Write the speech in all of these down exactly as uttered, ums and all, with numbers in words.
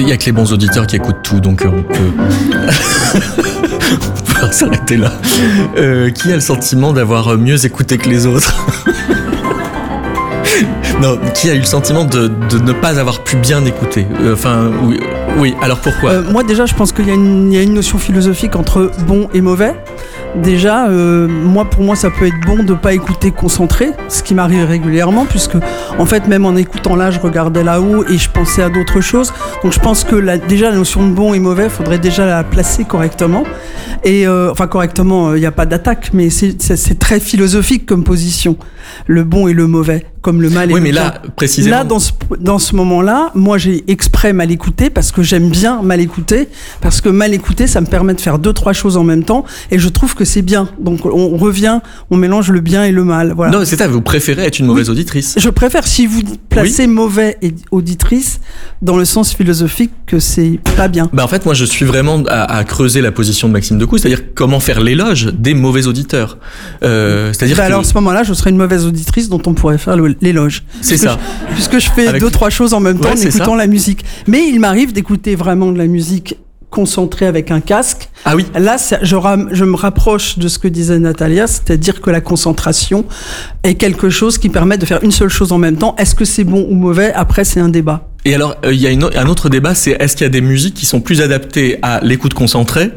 n'y a que les bons auditeurs qui écoutent tout, donc on peut... on peut s'arrêter là. Euh, qui a le sentiment d'avoir mieux écouté que les autres? Non, qui a eu le sentiment de, de ne pas avoir pu bien écouter? Enfin, euh, oui, oui, alors pourquoi? euh, Moi déjà, je pense qu'il y a, une, il y a une notion philosophique entre bon et mauvais. Déjà, euh, moi pour moi ça peut être bon de pas écouter concentré, ce qui m'arrive régulièrement, puisque en fait même en écoutant là, je regardais là-haut et je pensais à d'autres choses. Donc je pense que la, déjà la notion de bon et mauvais, faudrait déjà la placer correctement. Et euh, enfin correctement, il euh, n'y a pas d'attaque, mais c'est, c'est, c'est très philosophique comme position, le bon et le mauvais, comme le mal et oui, le mais bien. là, précisément... Là, dans ce, dans ce moment-là, moi j'ai exprès mal écouté parce que j'aime bien mal écouter, parce que mal écouter, ça me permet de faire deux, trois choses en même temps, et je trouve que c'est bien. Donc on revient, on mélange le bien et le mal. Voilà. Non, c'est ça, vous préférez être une mauvaise oui. auditrice. Je préfère, si vous placez oui. mauvais et auditrice, dans le sens philosophique que c'est pas bien. Bah en fait, moi je suis vraiment à, à creuser la position de Maxime Decoux, c'est-à-dire comment faire l'éloge des mauvais auditeurs. Euh, c'est-à-dire bah que... alors à ce moment-là, je serais une mauvaise auditrice dont on pourrait faire l'éloge. C'est puisque ça. Je, puisque je fais Avec... deux, trois choses en même temps ouais, en écoutant la musique. Mais il m'arrive d'écouter vraiment de la musique concentrée avec un casque. Ah oui. Là, ça, je, ram, je me rapproche de ce que disait Natalia, c'est-à-dire que la concentration est quelque chose qui permet de faire une seule chose en même temps. Est-ce que c'est bon ou mauvais? Après, c'est un débat. Et alors, il euh, y a une, un autre débat, c'est est-ce qu'il y a des musiques qui sont plus adaptées à l'écoute concentrée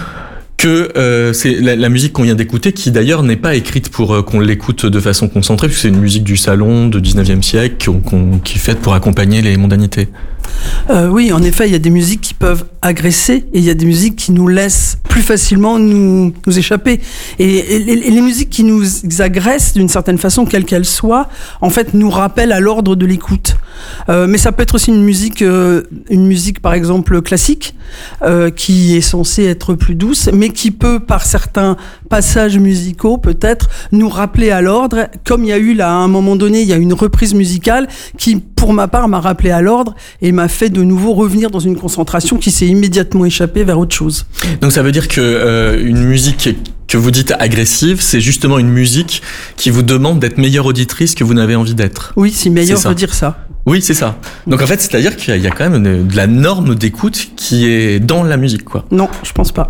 que euh, c'est la, la musique qu'on vient d'écouter, qui d'ailleurs n'est pas écrite pour euh, qu'on l'écoute de façon concentrée, puisque c'est une musique du salon du dix-neuvième siècle qu'on, qu'on, qui est faite pour accompagner les mondanités. Euh, oui, en effet, il y a des musiques qui peuvent agresser et il y a des musiques qui nous laissent plus facilement nous, nous échapper. Et, et, et les musiques qui nous agressent d'une certaine façon, quelle qu'elle soit, en fait, nous rappellent à l'ordre de l'écoute. Euh, mais ça peut être aussi une musique, euh, une musique par exemple classique, euh, qui est censée être plus douce, mais qui peut, par certains passages musicaux, peut-être nous rappeler à l'ordre, comme il y a eu là, à un moment donné, il y a une reprise musicale qui, pour ma part, m'a rappelé à l'ordre et m'a fait de nouveau revenir dans une concentration qui s'est immédiatement échappée vers autre chose. Donc ça veut dire que euh, une musique que vous dites agressive, c'est justement une musique qui vous demande d'être meilleure auditrice que vous n'avez envie d'être. Oui, c'est meilleur de dire ça. Oui, c'est ça. Donc en fait, c'est-à-dire qu'il y a quand même une, de la norme d'écoute qui est dans la musique, quoi. Non, je pense pas.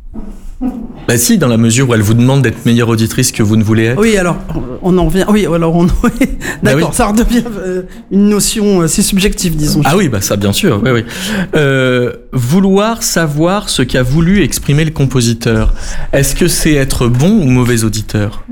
Bah si, dans la mesure où elle vous demande d'être meilleure auditrice que vous ne voulez être. Oui, alors, on en revient. Oui, alors on. Oui, d'accord, bah oui. Ça redevient euh, une notion assez subjective, disons. Ah oui, bah ça, bien sûr. Oui, oui. Euh, vouloir savoir ce qu'a voulu exprimer le compositeur. Est-ce que c'est être bon ou mauvais auditeur?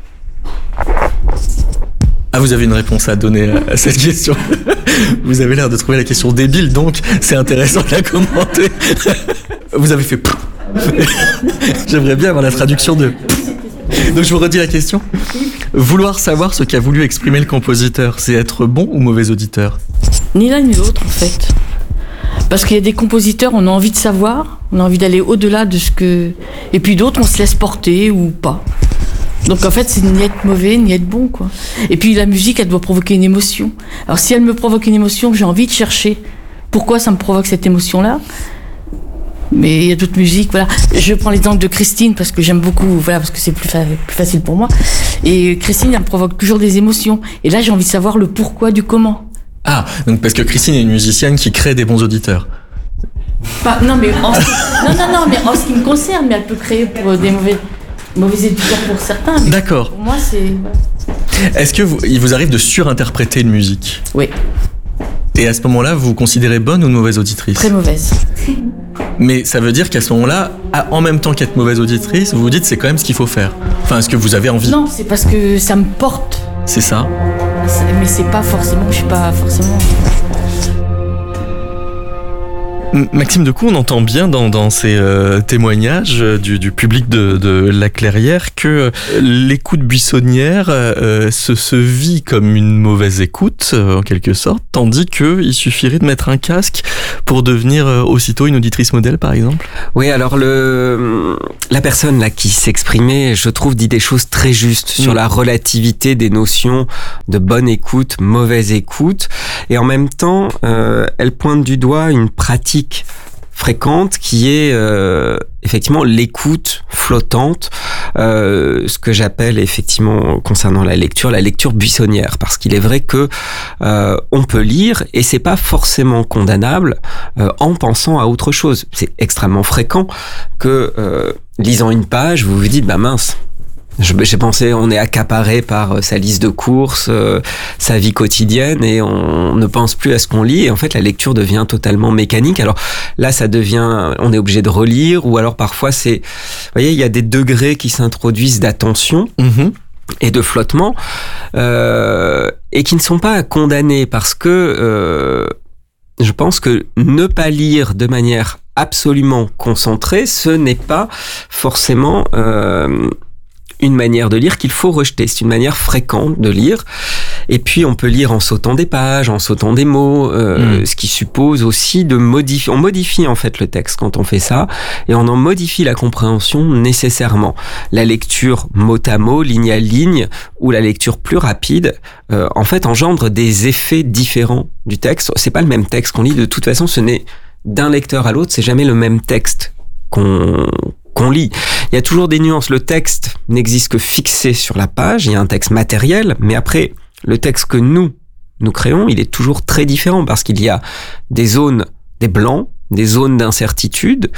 Ah, vous avez une réponse à donner à cette question. Vous avez l'air de trouver la question débile, donc c'est intéressant de la commenter. Vous avez fait. J'aimerais bien avoir la traduction de... Donc je vous redis la question. Vouloir savoir ce qu'a voulu exprimer le compositeur, c'est être bon ou mauvais auditeur? Ni l'un ni l'autre, en fait. Parce qu'il y a des compositeurs, on a envie de savoir, on a envie d'aller au-delà de ce que... Et puis d'autres, on se laisse porter ou pas. Donc en fait, c'est ni être mauvais, ni être bon, quoi. Et puis la musique, elle doit provoquer une émotion. Alors si elle me provoque une émotion, j'ai envie de chercher pourquoi ça me provoque cette émotion-là. Mais il y a d'autres musiques, voilà. Je prends l'exemple de Christine parce que j'aime beaucoup, voilà, parce que c'est plus, fa- plus facile pour moi. Et Christine, elle me provoque toujours des émotions. Et là, j'ai envie de savoir le pourquoi du comment. Ah, donc parce que Christine est une musicienne qui crée des bons auditeurs. Pas, non, mais en, non, non, non, mais en ce qui me concerne, mais elle peut créer pour des mauvais, mauvais auditeurs pour certains. Mais d'accord. Pour moi, c'est. Voilà. Est-ce que vous, il vous arrive de surinterpréter une musique? Oui. Et à ce moment-là, vous vous considérez bonne ou mauvaise auditrice? Très mauvaise. Mais ça veut dire qu'à ce moment-là, en même temps qu'être mauvaise auditrice, vous vous dites c'est quand même ce qu'il faut faire. Enfin, est-ce que vous avez envie? Non, c'est parce que ça me porte. C'est ça. Mais c'est pas forcément, je suis pas forcément... Maxime Decoux, on entend bien dans, dans ces euh, témoignages du, du public de, de La Clairière que l'écoute buissonnière euh, se, se vit comme une mauvaise écoute, euh, en quelque sorte, tandis qu'il suffirait de mettre un casque pour devenir euh, aussitôt une auditrice modèle, par exemple. Oui, alors le, la personne là qui s'exprimait, je trouve, dit des choses très justes sur mmh. la relativité des notions de bonne écoute, mauvaise écoute, et en même temps, euh, elle pointe du doigt une pratique fréquente, qui est euh, effectivement l'écoute flottante, euh, ce que j'appelle effectivement concernant la lecture, la lecture buissonnière, parce qu'il est vrai que euh, on peut lire et c'est pas forcément condamnable euh, en pensant à autre chose. C'est extrêmement fréquent que euh, lisant une page, vous vous dites bah mince. J'ai pensé, on est accaparé par sa liste de courses, euh, sa vie quotidienne, et on ne pense plus à ce qu'on lit. Et en fait, la lecture devient totalement mécanique. Alors là, ça devient, on est obligé de relire, ou alors parfois c'est, vous voyez, il y a des degrés qui s'introduisent d'attention. Mmh. Et de flottement, euh, et qui ne sont pas condamnés parce que euh, je pense que ne pas lire de manière absolument concentrée, ce n'est pas forcément euh, une manière de lire qu'il faut rejeter. C'est une manière fréquente de lire. Et puis, on peut lire en sautant des pages, en sautant des mots, euh, mmh. ce qui suppose aussi de modifier. On modifie en fait le texte quand on fait ça, et on en modifie la compréhension nécessairement. La lecture mot à mot, ligne à ligne, ou la lecture plus rapide, euh, en fait, engendre des effets différents du texte. C'est pas le même texte qu'on lit. De toute façon, ce n'est d'un lecteur à l'autre, c'est jamais le même texte qu'on qu'on lit. Il y a toujours des nuances. Le texte n'existe que fixé sur la page. Il y a un texte matériel, mais après, le texte que nous, nous créons, il est toujours très différent parce qu'il y a des zones, des blancs, des zones d'incertitude.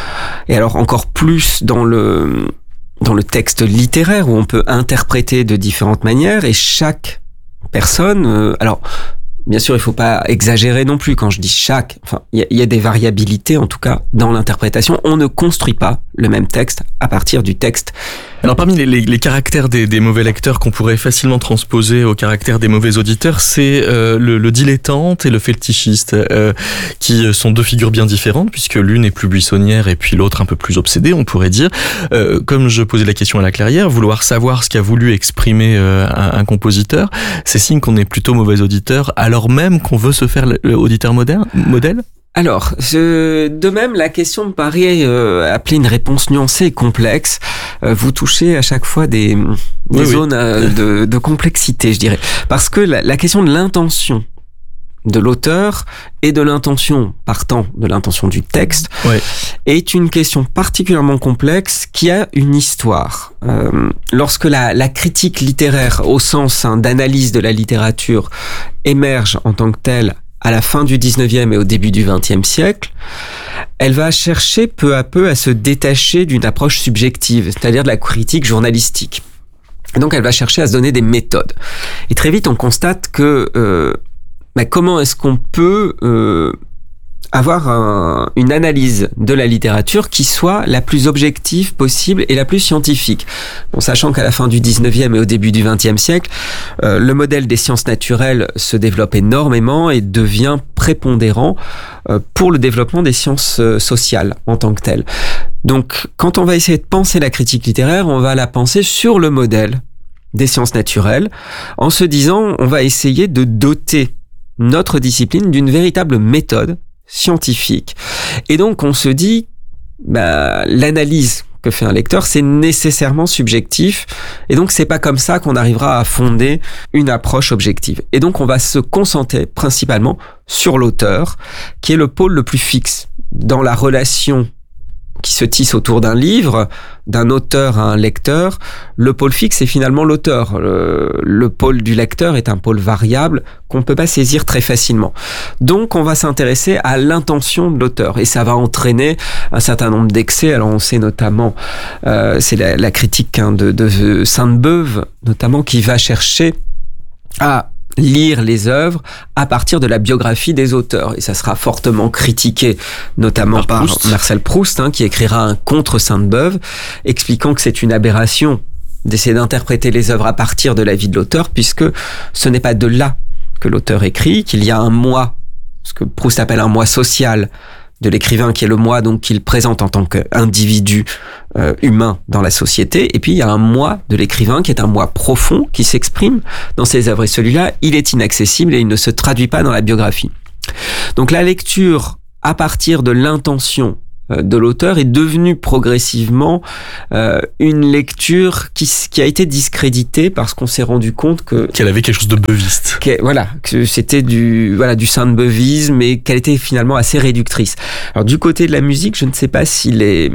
Et alors, encore plus dans le, dans le texte littéraire où on peut interpréter de différentes manières et chaque personne, euh, alors, bien sûr, il faut pas exagérer non plus quand je dis chaque. Enfin, il y a, y a des variabilités, en tout cas, dans l'interprétation. On ne construit pas le même texte à partir du texte. Alors, parmi les, les, les caractères des, des mauvais lecteurs qu'on pourrait facilement transposer aux caractères des mauvais auditeurs, c'est euh, le, le dilettante et le fétichiste, euh, qui sont deux figures bien différentes, puisque l'une est plus buissonnière et puis l'autre un peu plus obsédée, on pourrait dire. Euh, comme je posais la question à la clairière, vouloir savoir ce qu'a voulu exprimer euh, un, un compositeur, c'est signe qu'on est plutôt mauvais auditeur, alors même qu'on veut se faire l'auditeur moderne, modèle. Alors, je, de même, la question me paraît euh, appeler une réponse nuancée et complexe. Euh, vous touchez à chaque fois des, des oui, zones oui. De, de complexité, je dirais. Parce que la, la question de l'intention de l'auteur et de l'intention, partant de l'intention du texte, oui. est une question particulièrement complexe qui a une histoire. Euh, lorsque la, la critique littéraire, au sens hein, d'analyse de la littérature, émerge en tant que telle, à la fin du dix-neuvième et au début du vingtième siècle, elle va chercher peu à peu à se détacher d'une approche subjective, c'est-à-dire de la critique journalistique. Et donc elle va chercher à se donner des méthodes. Et très vite on constate que euh, bah, comment est-ce qu'on peut euh, avoir un, une analyse de la littérature qui soit la plus objective possible et la plus scientifique. Bon, sachant qu'à la fin du dix-neuvième et au début du vingtième siècle, euh, le modèle des sciences naturelles se développe énormément et devient prépondérant euh, pour le développement des sciences euh, sociales en tant que telles. Donc, quand on va essayer de penser la critique littéraire, on va la penser sur le modèle des sciences naturelles, en se disant, on va essayer de doter notre discipline d'une véritable méthode scientifique. Et donc, on se dit, bah, l'analyse que fait un lecteur, c'est nécessairement subjectif. Et donc, c'est pas comme ça qu'on arrivera à fonder une approche objective. Et donc, on va se concentrer principalement sur l'auteur, qui est le pôle le plus fixe dans la relation qui se tisse autour d'un livre, d'un auteur à un lecteur. Le pôle fixe est finalement l'auteur. Le, le pôle du lecteur est un pôle variable qu'on ne peut pas saisir très facilement. Donc, on va s'intéresser à l'intention de l'auteur et ça va entraîner un certain nombre d'excès. Alors, on sait notamment, euh, c'est la, la critique hein, de, de Sainte-Beuve, notamment, qui va chercher à lire les œuvres à partir de la biographie des auteurs. Et ça sera fortement critiqué, notamment par, par Marcel Proust, hein, qui écrira un contre Sainte-Beuve, expliquant que c'est une aberration d'essayer d'interpréter les œuvres à partir de la vie de l'auteur, puisque ce n'est pas de là que l'auteur écrit, qu'il y a un moi, ce que Proust appelle un moi social, de l'écrivain qui est le moi donc qu'il présente en tant qu'individu euh, humain dans la société, et puis il y a un moi de l'écrivain qui est un moi profond qui s'exprime dans ses œuvres, et celui-là il est inaccessible et il ne se traduit pas dans la biographie. Donc la lecture à partir de l'intention de l'auteur est devenue progressivement euh, une lecture qui, qui a été discréditée parce qu'on s'est rendu compte que qu'elle avait quelque chose de beuviste. Voilà, que c'était du voilà du sainte-beuvisme et qu'elle était finalement assez réductrice. Alors du côté de la musique, je ne sais pas si les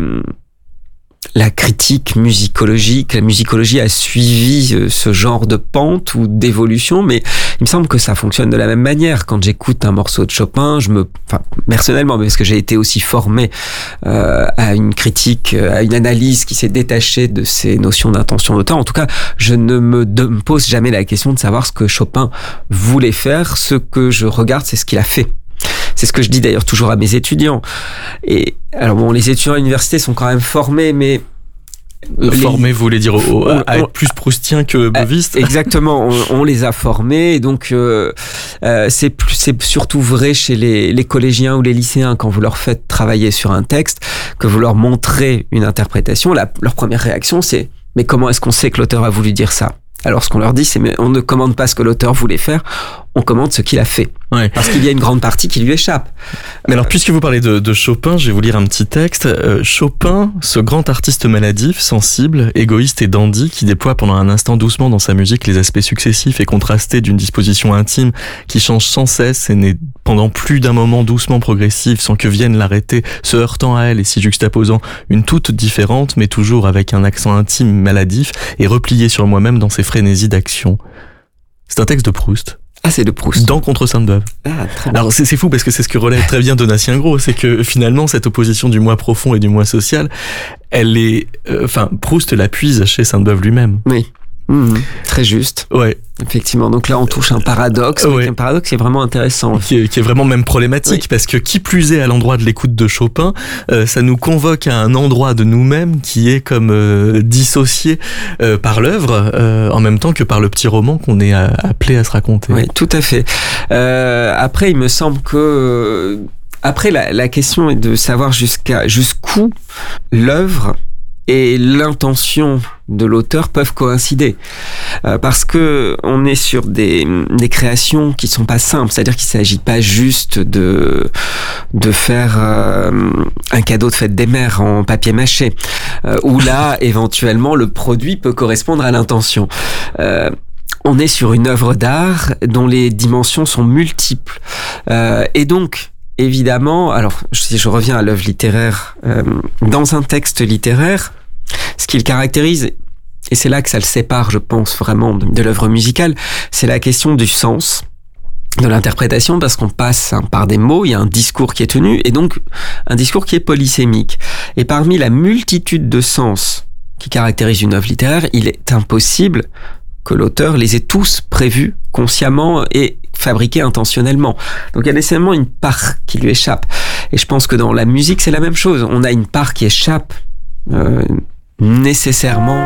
la critique musicologique, la musicologie a suivi ce genre de pente ou d'évolution, mais il me semble que ça fonctionne de la même manière. Quand j'écoute un morceau de Chopin, je me, enfin, personnellement, parce que j'ai été aussi formé euh, à une critique, à une analyse qui s'est détachée de ces notions d'intention d'auteur. En tout cas, je ne me, de, me pose jamais la question de savoir ce que Chopin voulait faire. Ce que je regarde, c'est ce qu'il a fait. C'est ce que je dis d'ailleurs toujours à mes étudiants. Et alors bon, les étudiants à l'université sont quand même formés, mais les... formés, vous voulez dire au, à, à être plus proustien que beuviste. Exactement, on, on les a formés, et donc euh, euh, c'est plus, c'est surtout vrai chez les, les collégiens ou les lycéens quand vous leur faites travailler sur un texte, que vous leur montrez une interprétation. La, leur première réaction, c'est mais comment est-ce qu'on sait que l'auteur a voulu dire ça? Alors ce qu'on leur dit, c'est mais on ne commande pas ce que l'auteur voulait faire, on commande ce qu'il a fait. Ouais. Parce qu'il y a une grande partie qui lui échappe. Mais alors, puisque vous parlez de, de Chopin, je vais vous lire un petit texte. Euh, Chopin, ce grand artiste maladif, sensible, égoïste et dandy, qui déploie pendant un instant doucement dans sa musique les aspects successifs et contrastés d'une disposition intime qui change sans cesse et n'est pendant plus d'un moment doucement progressive sans que vienne l'arrêter, se heurtant à elle et s'y juxtaposant une toute différente, mais toujours avec un accent intime maladif et replié sur moi-même dans ses frénésies d'action. C'est un texte de Proust. Ah, c'est de Proust. Dans Contre Sainte-Beuve. Ah, très bien. Alors, c'est, c'est fou parce que c'est ce que relève très bien Donatien Gros, c'est que finalement, cette opposition du moi profond et du moi social, elle est, euh, enfin, Proust la puise chez Sainte-Beuve lui-même. Oui. Mmh, très juste. Ouais. Effectivement. Donc là, on touche un paradoxe, ouais. un paradoxe qui est vraiment intéressant. Qui est, qui est vraiment même problématique, oui. Parce que qui plus est à l'endroit de l'écoute de Chopin, euh, ça nous convoque à un endroit de nous-mêmes qui est comme euh, dissocié euh, par l'œuvre, euh, en même temps que par le petit roman qu'on est à, appelé à se raconter. Oui, tout à fait. Euh, après, il me semble que après la, la question est de savoir jusqu'à jusqu'où l'œuvre et l'intention de l'auteur peuvent coïncider, euh, parce que on est sur des des créations qui sont pas simples, c'est-à-dire qu'il s'agit pas juste de de faire euh, un cadeau de fête des mères en papier mâché, euh, où là éventuellement le produit peut correspondre à l'intention. Euh, on est sur une œuvre d'art dont les dimensions sont multiples, euh, et donc évidemment, alors si je reviens à l'œuvre littéraire, euh, dans un texte littéraire, ce qui le caractérise, et c'est là que ça le sépare, je pense, vraiment de, de l'œuvre musicale, c'est la question du sens, de l'interprétation, parce qu'on passe hein, par des mots, il y a un discours qui est tenu, et donc un discours qui est polysémique. Et parmi la multitude de sens qui caractérise une œuvre littéraire, il est impossible que l'auteur les ait tous prévus consciemment et fabriqués intentionnellement. Donc il y a nécessairement une part qui lui échappe. Et je pense que dans la musique, c'est la même chose. On a une part qui échappe euh, nécessairement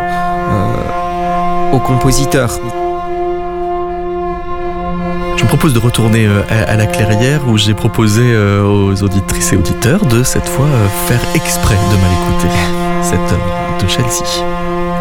euh, au compositeur. Je vous propose de retourner à, à la clairière où j'ai proposé aux auditrices et auditeurs de cette fois faire exprès de mal écouter cette œuvre de Chelsea.